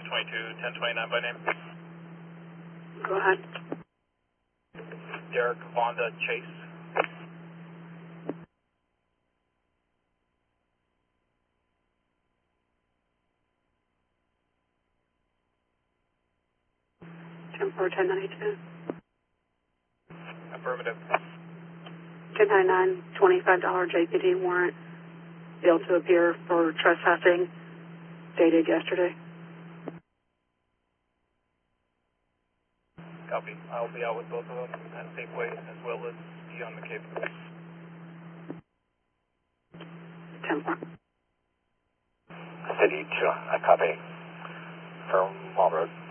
1029 by name. Go ahead. Derek Vonda Chase. Or 1092. Affirmative. 1099, $25 JPD warrant, failed to appear for trespassing, dated yesterday. Copy. I'll be out with both of them at Safeway as well as beyond the Cape. 10-4. City 2, I copy. From Mall Road.